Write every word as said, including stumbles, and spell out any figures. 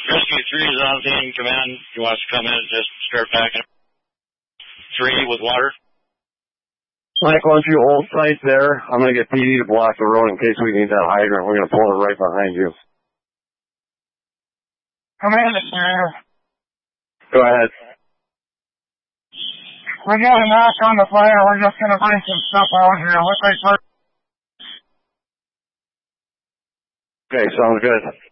Rescue three is on scene. Command, he wants to come in and just start packing. Three with water. Mike, why don't you hold tight there? I'm going to get P D to block the road in case we need that hydrant. We're going to pull it right behind you. Command is here. Go ahead. We got a knock on the fire. We're just going to bring some stuff out here. Looks like we're... Okay, sounds good.